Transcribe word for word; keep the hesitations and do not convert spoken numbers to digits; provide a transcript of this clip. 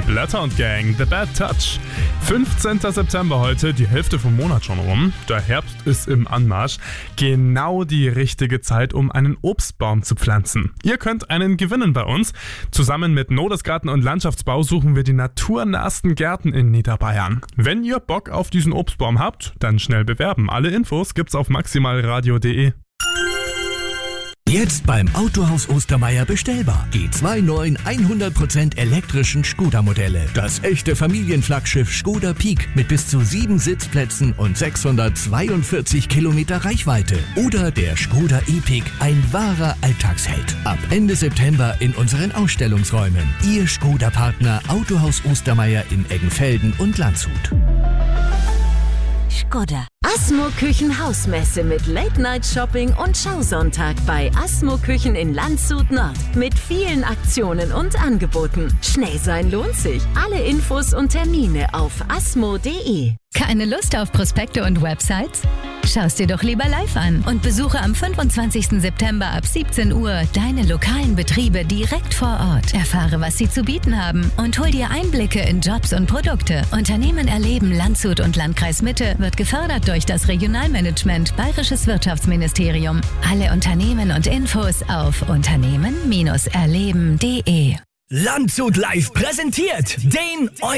Blätter und Gang, The Bad Touch. fünfzehnter September heute, die Hälfte vom Monat schon rum. Der Herbst ist im Anmarsch. Genau die richtige Zeit, um einen Obstbaum zu pflanzen. Ihr könnt einen gewinnen bei uns. Zusammen mit Nodesgarten und Landschaftsbau suchen wir die naturnahesten Gärten in Niederbayern. Wenn ihr Bock auf diesen Obstbaum habt, dann schnell bewerben. Alle Infos gibt's auf maximalradio punkt de. Jetzt beim Autohaus Ostermeier bestellbar. Die zwei neuen hundert Prozent elektrischen Skoda-Modelle. Das echte Familienflaggschiff Skoda Peak mit bis zu sieben Sitzplätzen und sechshundertzweiundvierzig Kilometer Reichweite. Oder der Skoda E-Pick, ein wahrer Alltagsheld. Ab Ende September in unseren Ausstellungsräumen. Ihr Skoda-Partner Autohaus Ostermeier in Eggenfelden und Landshut. Skoda. Asmo Küchen Hausmesse mit Late-Night-Shopping und Schausonntag bei Asmo Küchen in Landshut Nord. Mit vielen Aktionen und Angeboten. Schnell sein lohnt sich. Alle Infos und Termine auf asmo punkt de. Keine Lust auf Prospekte und Websites? Schau's dir doch lieber live an und besuche am fünfundzwanzigsten September ab siebzehn Uhr deine lokalen Betriebe direkt vor Ort. Erfahre, was sie zu bieten haben und hol dir Einblicke in Jobs und Produkte. Unternehmen erleben Landshut und Landkreis Mitte wird gefördert durch das Regionalmanagement Bayerisches Wirtschaftsministerium. Alle Unternehmen und Infos auf unternehmen Bindestrich erleben punkt de. Landshut Live präsentiert den